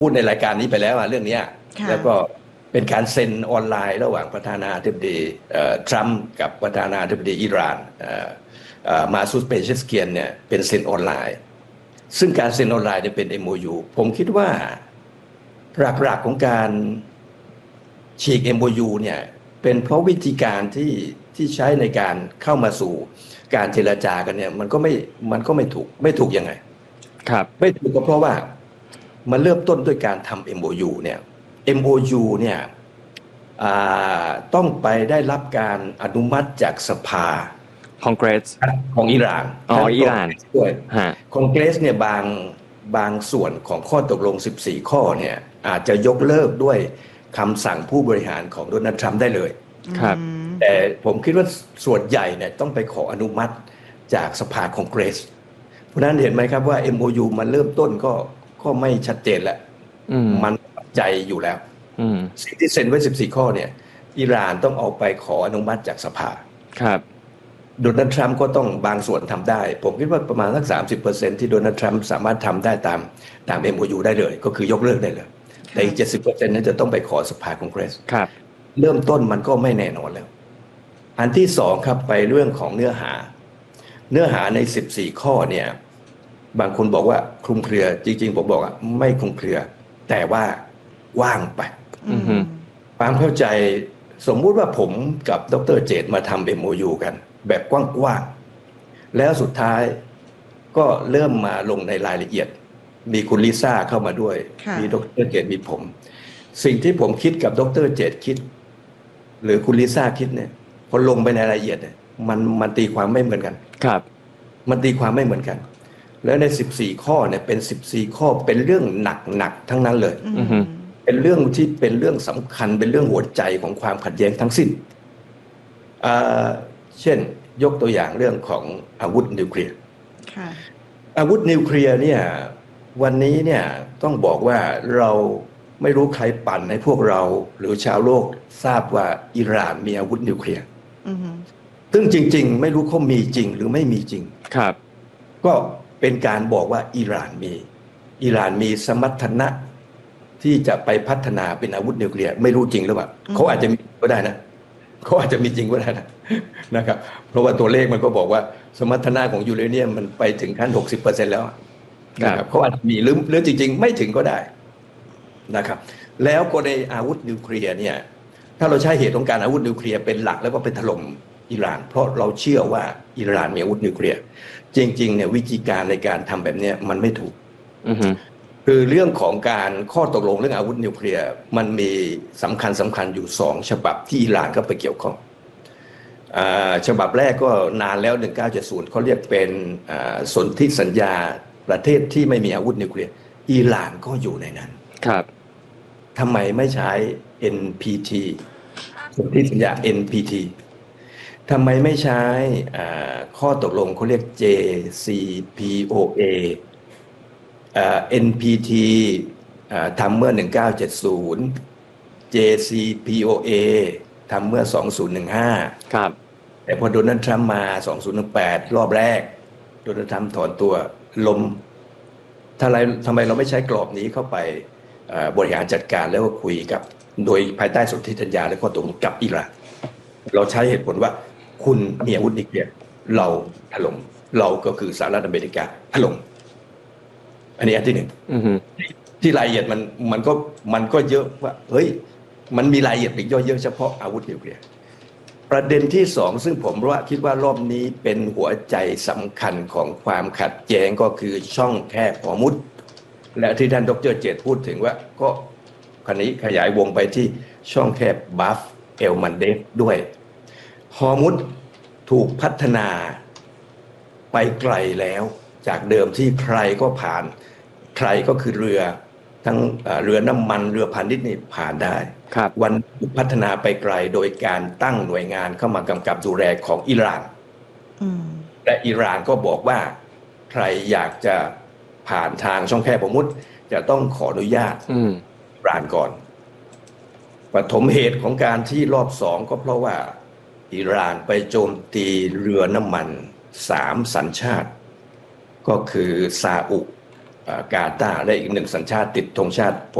พูดในรายการนี้ไปแล้วเรื่องนี้แล้วก็เป็นการเซ็นออนไลน์ระหว่างประธานาธิบดีทรัมป์กับประธานาธิบดีอิหร่านมาซูดเพเชสเกียนเนี่ยเป็นเซ็นออนไลน์ซึ่งการเซ็นออนไลน์เนี่ยเป็น MOU ผมคิดว่าหลักๆของการฉีก MOU เนี่ยเป็นเพราะวิธีการที่ใช้ในการเข้ามาสู่การเจรจากันเนี่ยมันก็ไม่ถูกยังไงครับไม่ถูกก็เพราะว่ามันเริ่มต้นด้วยการทำ MOU เนี่ย MOU เนี่ยต้องไปได้รับการอนุมัติจากสภาคอนเกรสของอิหร่านอิหร่านด้วยคอนเกรสเนี่ยบางส่วนของข้อตกลง14ข้อเนี่ยอาจจะยกเลิกด้วยคำสั่งผู้บริหารของโดนัลด์ทรัมป์ได้เลยครับแต่ผมคิดว่าส่วนใหญ่เนี่ยต้องไปขออนุมัติจากสภาคองเกรสเพราะนั้นเห็นไหมครับว่า MOU มันเริ่มต้นก็ไม่ชัดเจนแล้วมันใจอยู่แล้วสิ่งที่เซ็นไว้14ข้อเนี่ยอิหร่านต้องเอาไปขออนุมัติจากสภาครับโดนัลด์ทรัมป์ก็ต้องบางส่วนทำได้ผมคิดว่าประมาณสัก 30% ที่โดนัลด์ทรัมป์สามารถทำได้ตาม MOU ได้เลยก็คือยกเลิกได้เลยแต่อีก 70% นั้นจะต้องไปขอสภาคองเกรสครับเริ่มต้นมันก็ไม่แน่นอนแล้วอันที่สองครับไปเรื่องของเนื้อหาใน14ข้อเนี่ยบางคนบอกว่าคลุมเครือจริงๆผมบอกว่าไม่คลุมเครือแต่ว่าว่างไปความเข้าใจสมมุติว่าผมกับดร.เจตมาทำ MOU กันแบบกว้างๆแล้วสุดท้ายก็เริ่มมาลงในรายละเอียดมีคุณลิซ่าเข้ามาด้วยมีดร.เจตมีผมสิ่งที่ผมคิดกับดร.เจตคิดหรือคุณลิซ่าคิดเนี่ยพอลงไปในรายละเอียดเนี่ยมันตีความไม่เหมือนกันครับมันตีความไม่เหมือนกันแล้วใน14ข้อเนี่ยเป็น14ข้อเป็นเรื่องหนักทั้งนั้นเลยเป็นเรื่องที่เป็นเรื่องสำคัญเป็นเรื่องหัวใจของความขัดแย้งทั้งสิ้นเช่นยกตัวอย่างเรื่องของอาวุธนิวเคลียร์อาวุธนิวเคลียร์เนี่ยวันนี้เนี่ยต้องบอกว่าเราไม่รู้ใครปั่นให้พวกเราหรือชาวโลกทราบว่าอิหร่านมีอาวุธนิวเคลียร์ซึ่งจริงๆไม่รู้เขามีจริงหรือไม่มีจริงครับก็เป็นการบอกว่าอิหร่านมีสมรรถนะที่จะไปพัฒนาเป็นอาวุธนิวเคลียร์ไม่รู้จริงหรือเปล่าเขาอาจจะมีก็ได้นะเขาอาจจะมีจริงก็ได้นะครับเพราะว่าตัวเลขมันก็บอกว่าสมรรถนะของยูเรเนียมมันไปถึงขั้น 60% แล้วนะครับเขาอาจจะมีหรือจริงๆไม่ถึงก็ได้นะครับแล้วก็ในอาวุธนิวเคลียร์เนี่ยถ้าเราใช้เหตุของการอาวุธนิวเคลียร์เป็นหลักแล้วก็เป็นถล่มอิหร่านเพราะเราเชื่อว่าอิหร่านมีอาวุธนิวเคลียร์จริงๆเนี่ยวิธีการในการทำแบบนี้มันไม่ถูกคือเรื่องของการข้อตกลงเรื่องอาวุธนิวเคลียร์มันมีสำคัญอยู่2ฉบับที่อิหร่านก็ไปเกี่ยวข้องฉบับแรกก็นานแล้ว1970เขาเรียกเป็นสนธิสัญญาประเทศที่ไม่มีอาวุธนิวเคลียร์อิหร่านก็อยู่ในนั้นครับทำไมไม่ใช้ NPT สนธิสัญญา NPT ทำไมไม่ใช้ข้อตกลงเขาเรียก JCPOA NPT ทำเมื่อ1970 JCPOA ทำเมื่อ2015 ครับแต่พอโดนัลด์ทรัมป์มา2018รอบแรกโดนัลด์ทรัมป์ถอนตัวล้มทำไมเราไม่ใช้กรอบนี้เข้าไปบริหารจัดการแล้วก็คุยกับโดยภายใต้สนธิสัญญาและข้อตกลงกับอิหร่านเราใช้เหตุผลว่าคุณมีอาวุธนิวเคลียร์เราถล่มเราก็คือสหรัฐอเมริกาถล่มอันนี้อันที่หนึ่งที่รายละเอียดมันก็เยอะว่าเฮ้ยมันมีรายละเอียดอีกเยอะเฉพาะอาวุธนิวเคลียร์ประเด็นที่สองซึ่งผมคิดว่ารอบนี้เป็นหัวใจสำคัญของความขัดแย้งก็คือช่องแคบฮอร์มุซและที่ท่านดร.เจตพูดถึงว่าก็คราวนี้ขยายวงไปที่ช่องแคบบัฟเอลมันเดฟด้วยฮอร์มุซถูกพัฒนาไปไกลแล้วจากเดิมที่ใครก็ผ่านใครก็คือเรือทั้งเรือน้ำมันเรือพาณิชย์นี่ผ่านได้วันพัฒนาไปไกลโดยการตั้งหน่วยงานเข้ามากำกับดูแลของอิหร่านและอิหร่านก็บอกว่าใครอยากจะผ่านทางช่องแคบฮอร์มุซจะต้องขออนุญาตอิหร่านก่อนปฐมเหตุของการที่รอบ2ก็เพราะว่าอิหร่านไปโจมตีเรือน้ำมัน3สัญชาติก็คือซาอุกาตาร์และอีกหนึ่งสัญชาติติดธงชาติ